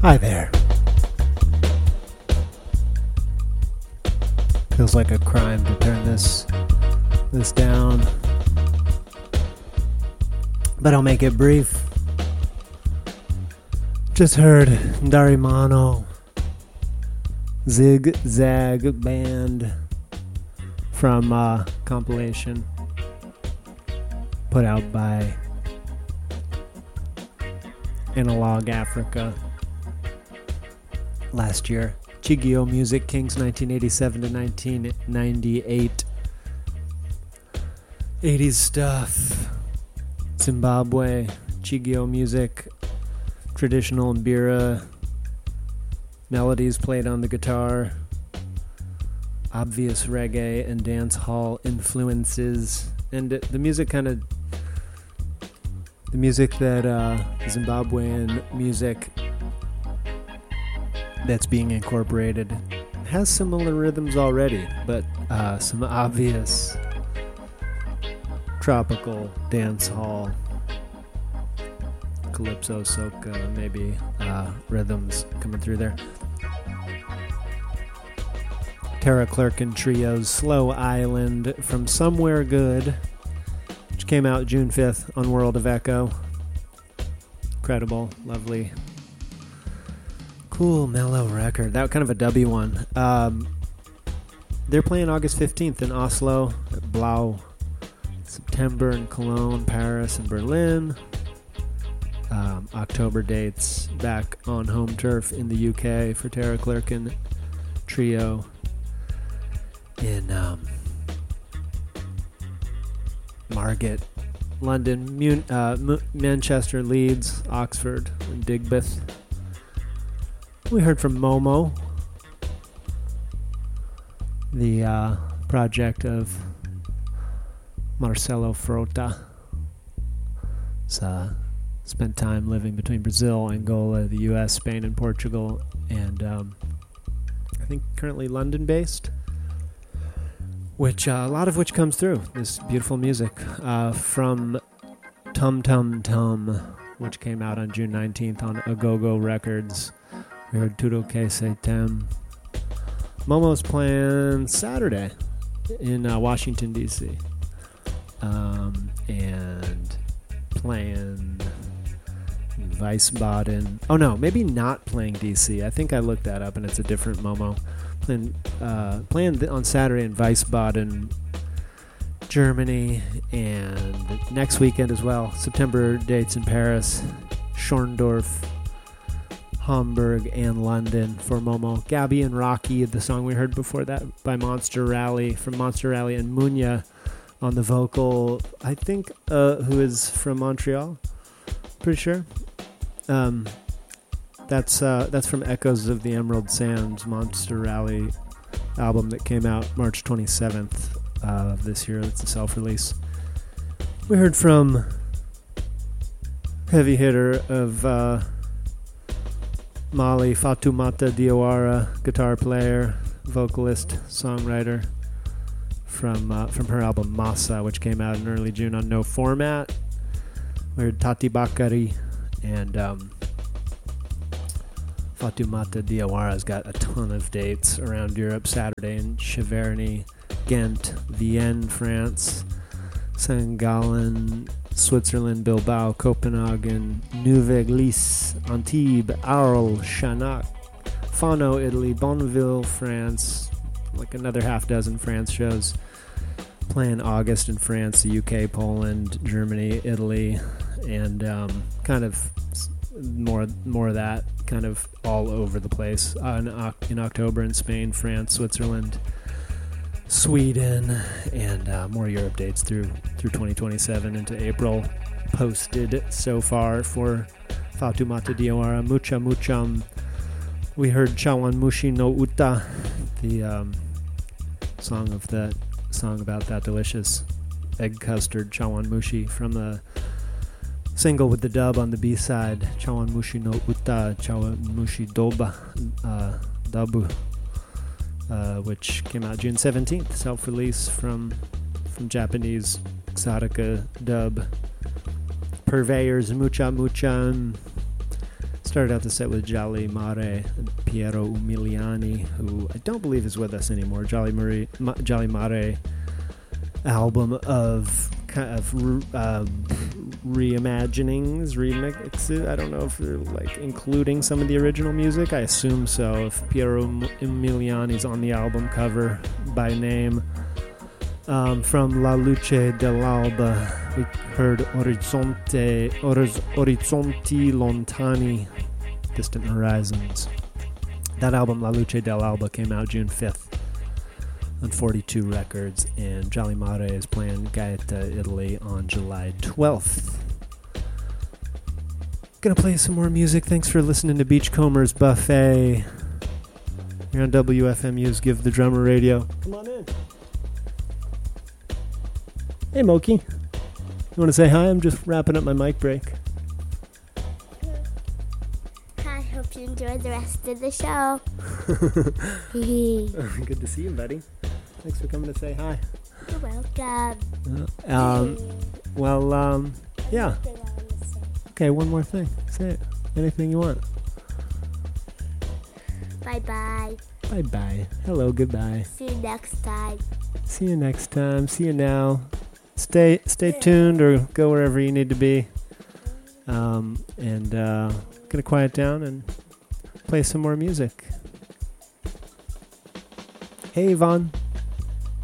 Hi there. Feels like a crime to turn this down, but I'll make it brief. Just heard Darimano, Zig Zag Band from compilation put out by Analog Africa last year. Chigio Music Kings 1987 to 1998. 80s stuff. Zimbabwe, Chigio music, traditional Mbira melodies played on the guitar, obvious reggae and dance hall influences, and the music that Zimbabwean music that's being incorporated has similar rhythms already, but some obvious tropical dance hall, calypso, soca, maybe rhythms coming through there. Tara Clerkin Trio's Slow Island from Somewhere Good, which came out June 5th on World of Echo. Incredible, lovely, cool, mellow record. That kind of a dubby one. They're playing August 15th in Oslo, at Blau. September in Cologne, Paris, and Berlin. October dates back on home turf in the UK for Tara Clerkin Trio in Margate, London, Manchester, Leeds, Oxford, and Digbeth. We heard from Momo, the project of Marcelo Frota. Spent time living between Brazil, Angola, the US, Spain, and Portugal, and I think currently London-based, which a lot of which comes through this beautiful music from Tum Tum Tum, which came out on June 19th on Agogo Records. We heard Tudo Que Se Tem. Momo's playing Saturday in Washington, D.C. And playing Wiesbaden. Oh no, maybe not playing DC. I think I looked that up and it's a different Momo. Playing on Saturday in Wiesbaden, Germany, and next weekend as well. September dates in Paris, Schorndorf, Hamburg, and London for Momo. Gabby and Rocky, the song we heard before that by Monster Rally, from Monster Rally, and Munya on the vocal, I think, who is from Montreal, pretty sure. That's from Echoes of the Emerald Sands Monster Rally album that came out March 27th of this year. It's a self-release. We heard from heavy hitter of Mali, Fatoumata Diawara, guitar player, vocalist, songwriter, from her album Massa, which came out in early June on No Format. We heard Tati Bakari, and Fatoumata Diawara's got a ton of dates around Europe. Saturday in Cheverny, Ghent, Vienne, France, St. Gallen, Switzerland, Bilbao, Copenhagen, Neuve-Église, Antibes, Arles, Chanac, Fano, Italy, Bonneville, France, like another half dozen France shows. Playing August in France, the UK, Poland, Germany, Italy, and kind of more of that, kind of all over the place. In October in Spain, France, Switzerland, Sweden, and more Europe dates through 2027 into April. Posted so far for Fatoumata Diawara. Mucha Mucham. We heard Chawan Mushi no Uta, the song about that delicious egg custard, Chawan Mushi, from the single with the dub on the B-side, Chawan Mushi no Uta, Chawan Mushi Doba, Dabu, which came out June 17th, self-release from Japanese Exotica dub purveyors. Mucha Mucha Started out the set with Jolly Mare and Piero Umiliani, who I don't believe is with us anymore. Jolly Mare album of kind of reimaginings, remixes. I don't know if they're like including some of the original music. I assume so. If Piero Umiliani's on the album cover by name. From La Luce dell'Alba, we heard Orizzonti Lontani, Distant Horizons. That album, La Luce dell'Alba, came out June 5th on 42 Records, and Jolly Mare is playing Gaeta, Italy on July 12th. Gonna play some more music. Thanks for listening to Beachcombers Buffet. You're on WFMU's Give the Drummer Radio. Come on in. Hey, Moki. You want to say hi? I'm just wrapping up my mic break. I hope you enjoy the rest of the show. Good to see you, buddy. Thanks for coming to say hi. You're welcome. Yeah. Okay, one more thing. Say it. Anything you want. Bye-bye. Bye-bye. Hello, goodbye. See you next time. See you next time. See you now. Stay tuned or go wherever you need to be. Gonna quiet down and play some more music. Hey, Yvonne.